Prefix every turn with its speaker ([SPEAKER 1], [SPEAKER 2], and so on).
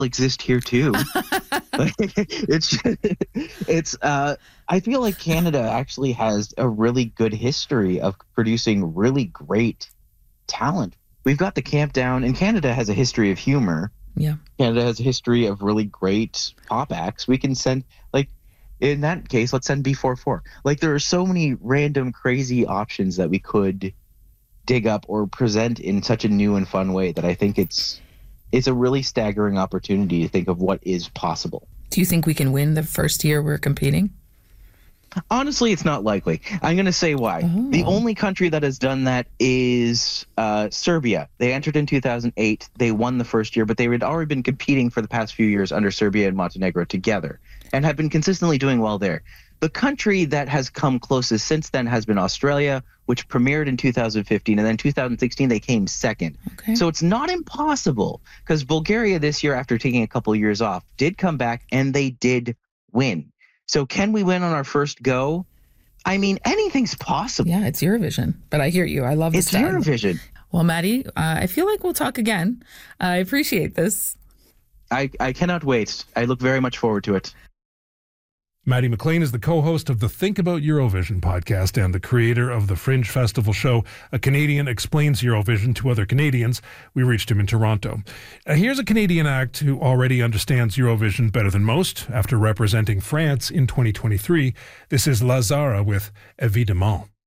[SPEAKER 1] exist here too. Like, it's I feel like Canada actually has a really good history of producing really great talent. We've got the Camp Down, and Canada has a history of humor.
[SPEAKER 2] Yeah.
[SPEAKER 1] Canada has a history of really great pop acts. We can send, like, in that case, let's send B44. Like, there are so many random crazy options that we could dig up or present in such a new and fun way that I think it's a really staggering opportunity to think of what is possible.
[SPEAKER 2] Do you think we can win the first year we're competing?
[SPEAKER 1] Honestly, it's not likely. I'm going to say why. The only country that has done that is Serbia. They entered in 2008. They won the first year, but they had already been competing for the past few years under Serbia and Montenegro together and have been consistently doing well there. The country that has come closest since then has been Australia, which premiered in 2015, and then 2016 they came second.
[SPEAKER 2] Okay.
[SPEAKER 1] So it's not impossible, because Bulgaria this year, after taking a couple of years off, did come back and they did win. So can we win on our first go? I mean, anything's possible.
[SPEAKER 2] Yeah, it's Eurovision, but I hear you. I love this.
[SPEAKER 1] It's Eurovision.
[SPEAKER 2] Well, Maddie, I feel like we'll talk again. I appreciate this.
[SPEAKER 1] I cannot wait. I look very much forward to it.
[SPEAKER 3] Maddie McLean is the co-host of the Think About Eurovision podcast and the creator of the Fringe Festival show, A Canadian Explains Eurovision to Other Canadians. We reached him in Toronto. Here's a Canadian act who already understands Eurovision better than most after representing France in 2023. This is Lazara with Évidemment.